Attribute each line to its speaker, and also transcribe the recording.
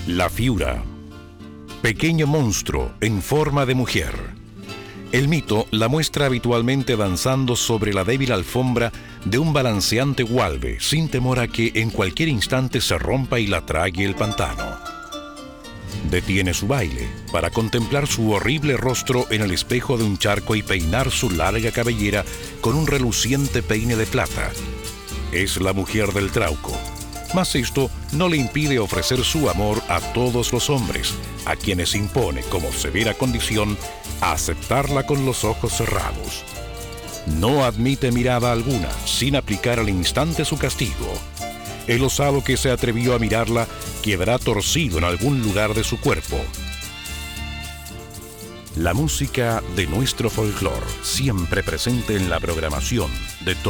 Speaker 1: La Fiura, pequeño monstruo en forma de mujer. El mito la muestra habitualmente danzando sobre la débil alfombra de un balanceante gualbe, sin temor a que en cualquier instante se rompa y la trague el pantano. Detiene su baile para contemplar su horrible rostro en el espejo de un charco y peinar su larga cabellera con un reluciente peine de plata. Es la mujer del trauco, mas esto no le impide ofrecer su amor a todos los hombres, a quienes impone como severa condición aceptarla con los ojos cerrados. No admite mirada alguna sin aplicar al instante su castigo. El osado que se atrevió a mirarla quedará torcido en algún lugar de su cuerpo. La música de nuestro folclore, siempre presente en la programación de todos.